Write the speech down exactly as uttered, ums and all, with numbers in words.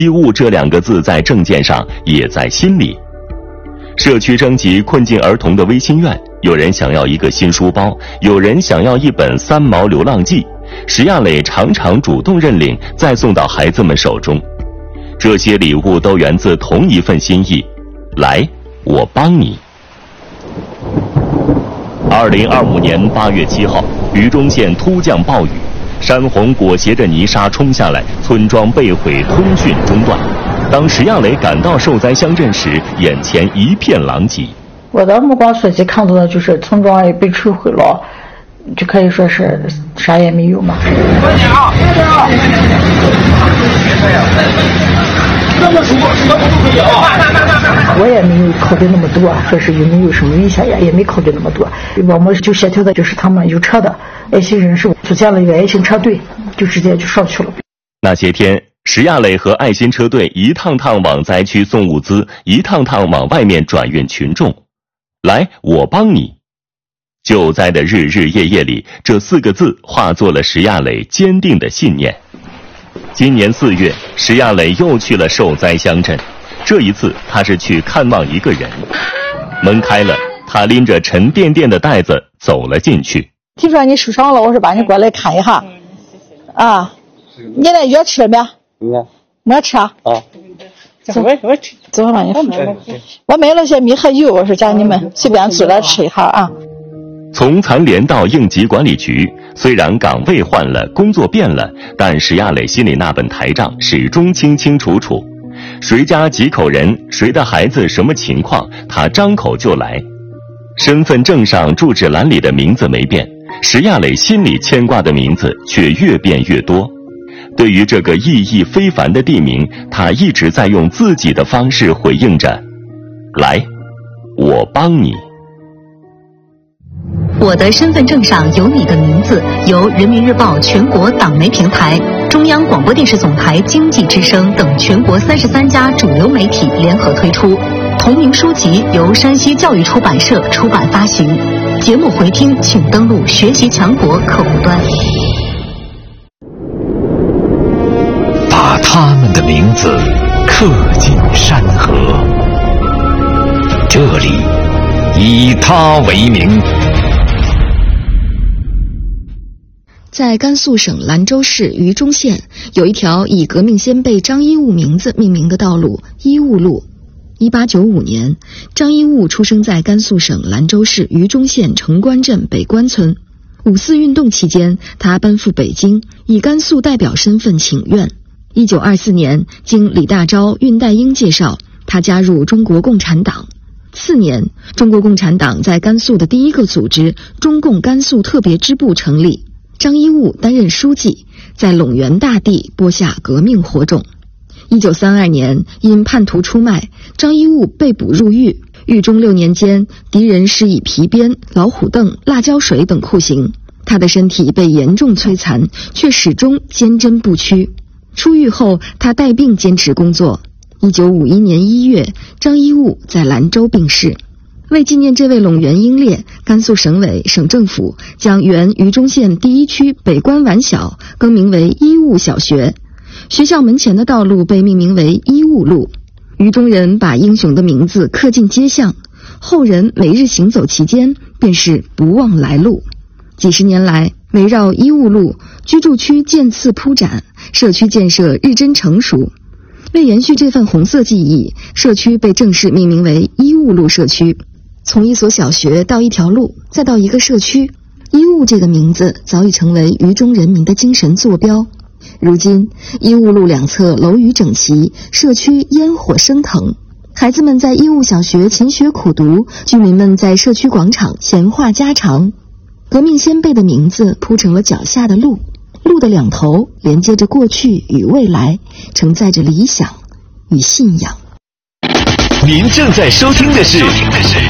义务这两个字在证件上，也在心里。社区征集困境儿童的微心愿，有人想要一个新书包，有人想要一本三毛流浪记。石亚磊常常主动认领，再送到孩子们手中。这些礼物都源自同一份心意，来，我帮你。二零二五年八月七号，榆中县突降暴雨，山洪裹挟着泥沙冲下来，村庄被毁，通讯中断。当石亚磊赶到受灾乡镇时，眼前一片狼藉。 我的目光所及看到的就是村庄也被摧毁了，就可以说是啥也没有嘛。快点啊！快点啊！那么什么什么都可以啊！我也没有考虑那么多，说是有没有什么危险呀，也没考虑那么多。我们就协调的就是他们有车的爱心人士组建了一个爱心车队，就直接就上去了。 那些天，石亚磊和爱心车队一趟趟往灾区送物资，一趟趟往外面转运群众。来，我帮你。救灾的日日夜夜里，这四个字化作了石亚磊坚定的信念。今年四月，石亚磊又去了受灾乡镇，这一次他是去看望一个人。门开了，他拎着沉甸甸的袋子走了进去。 听说你受伤了，我说把你过来看一下。啊，你那药吃了没？没，没吃啊。啊，走，我我吃，走吧，你吃。我买了些米和油，我说叫你们随便做了吃一下啊。 从残联到应急管理局，虽然岗位换了，工作变了，但石亚磊心里那本台账始终清清楚楚。谁家几口人，谁的孩子什么情况，他张口就来。身份证上住址栏里的名字没变，石亚磊心里牵挂的名字却越变越多。对于这个意义非凡的地名，他一直在用自己的方式回应着：来，我帮你。 我的身份证上有你的名字，由人民日报全国党媒平台、中央广播电视总台经济之声等全国三十三家主流媒体联合推出。同名书籍由山西教育出版社出版发行。节目回听请登录学习强国客户端。 把他们的名字刻进山河，这里以他为名。 在甘肃省兰州市榆中县，有一条以革命先辈张一悟名字命名的道路——一悟路。一八九五年，张一悟出生在甘肃省兰州市榆中县城关镇北关村。五四运动期间，他奔赴北京，以甘肃代表身份请愿。一九二四年，经李大钊、恽代英介绍，他加入中国共产党。次年，中国共产党在甘肃的第一个组织中共甘肃特别支部成立。张一悟担任书记，在陇源大地播下革命火种。一九三二年，因叛徒出卖，张一悟被捕入狱。狱中六年间，敌人施以皮鞭、老虎凳、辣椒水等酷刑，他的身体被严重摧残，却始终坚贞不屈。出狱后，他带病坚持工作。一九五一年一月，张一悟在兰州病逝。为纪念这位陇源英烈，甘肃省委、省政府将原榆中县第一区北关宛小更名为一悟小学，学校门前的道路被命名为一悟路。榆中人把英雄的名字刻进街巷，后人每日行走其间，便是不忘来路。几十年来，围绕一悟路，居住区渐次铺展，社区建设日臻成熟。为延续这份红色记忆，社区被正式命名为一悟路社区。从一所小学到一条路，再到一个社区，一悟这个名字早已成为榆中人民的精神坐标。如今，一悟路两侧楼宇整齐，社区烟火升腾，孩子们在一悟小学勤学苦读，居民们在社区广场闲话家常。革命先辈的名字铺成了脚下的路，路的两头连接着过去与未来，承载着理想与信仰。 您正在收听的是